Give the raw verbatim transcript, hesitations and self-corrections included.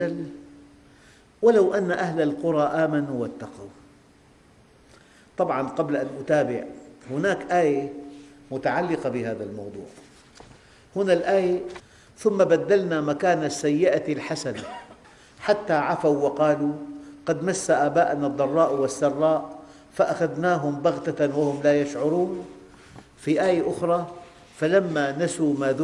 ولو أن أهل القرى آمنوا واتقوا. طبعاً قبل أن أتابع، هناك آية متعلقة بهذا الموضوع. هنا الآية: ثم بدلنا مكان السيئة الحسنة حتى عفوا وقالوا قد مس آباءنا الضراء والسراء فأخذناهم بغتة وهم لا يشعرون. في آية أخرى: فلما نسوا ما